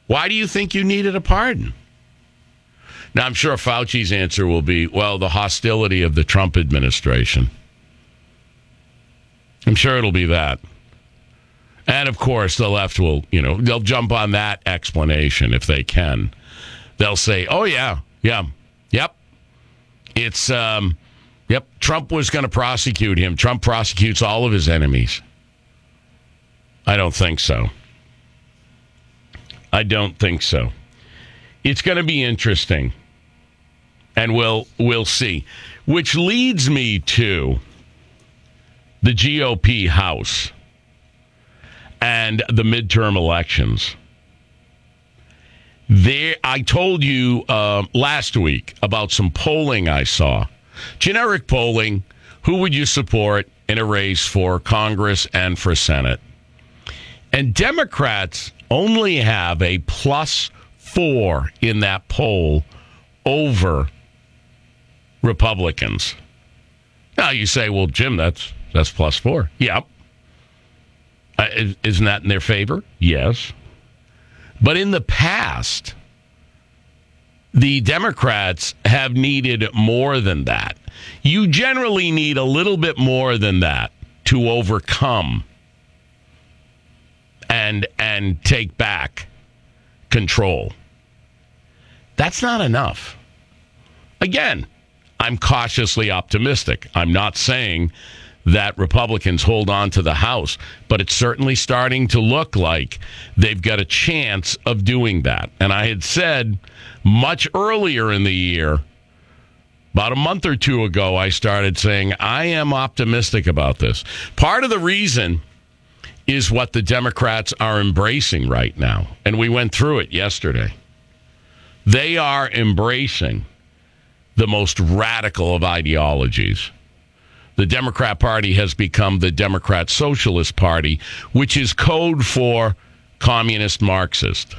Why do you think you needed a pardon? Now, I'm sure Fauci's answer will be, well, the hostility of the Trump administration. I'm sure it'll be that. And, of course, the left will, they'll jump on that explanation if they can. They'll say, oh, yep. It's, Trump was going to prosecute him. Trump prosecutes all of his enemies. I don't think so. I don't think so. It's going to be interesting, and we'll see. Which leads me to the GOP House and the midterm elections. I told you last week about some polling I saw. Generic polling, who would you support in a race for Congress and for Senate? And Democrats only have a +4 in that poll over Republicans. Now you say, well, Jim, that's +4. Yep. Isn't that in their favor? Yes. But in the past, the Democrats have needed more than that. You generally need a little bit more than that to overcome and take back control. That's not enough. Again, I'm cautiously optimistic. I'm not saying that Republicans hold on to the House, but it's certainly starting to look like they've got a chance of doing that. And I had said much earlier in the year, about a month or two ago, I started saying, I am optimistic about this. Part of the reason is what the Democrats are embracing right now. And we went through it yesterday. They are embracing the most radical of ideologies. The Democrat Party has become the Democrat Socialist Party, which is code for communist Marxist.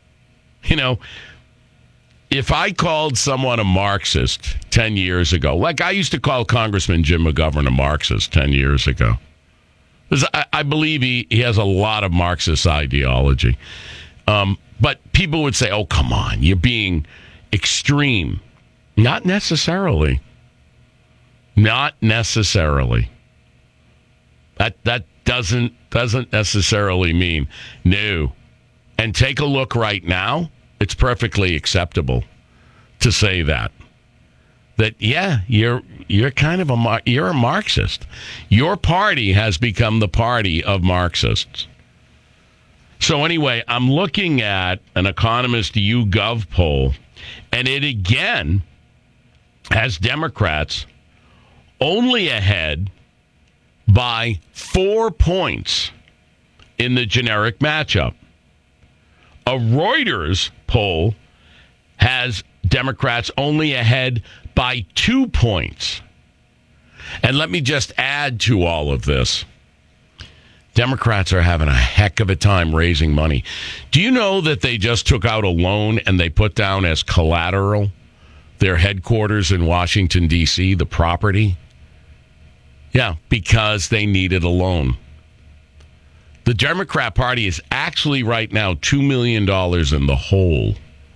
If I called someone a Marxist 10 years ago, like I used to call Congressman Jim McGovern a Marxist 10 years ago, because I believe he has a lot of Marxist ideology. But people would say, oh, come on, you're being extreme. Not necessarily. Not necessarily. That doesn't necessarily mean no. And take a look right now. It's perfectly acceptable to say that yeah, you're kind of you're a Marxist. Your party has become the party of Marxists. So anyway, I'm looking at an Economist YouGov poll, and it again has Democrats only ahead by 4 points in the generic matchup. A Reuters poll has Democrats only ahead by 2 points. And let me just add to all of this. Democrats are having a heck of a time raising money. Do you know that they just took out a loan and they put down as collateral their headquarters in Washington, D.C., the property? Yeah, because they needed a loan. The Democrat Party is actually right now $2 million in the hole.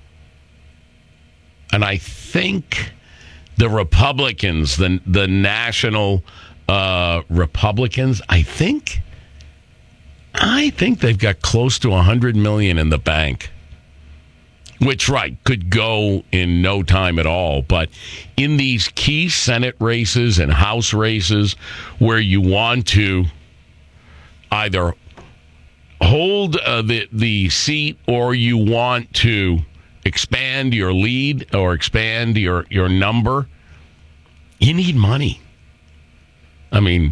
And I think the Republicans, the national Republicans, I think they've got close to $100 million in the bank. Which, right, could go in no time at all. But in these key Senate races and House races where you want to either hold the seat or you want to expand your lead or expand your number, you need money. I mean,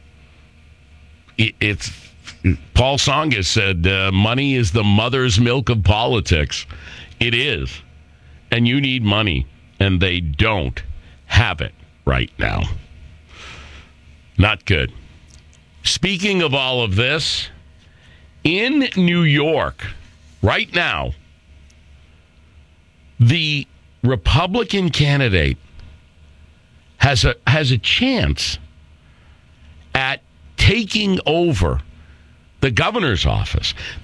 it's Paul Tsongas said, money is the mother's milk of politics. It is. And you need money, and they don't have it right now. Not good. Speaking of all of this, in New York, right now, the Republican candidate has a chance at taking over the governor's office.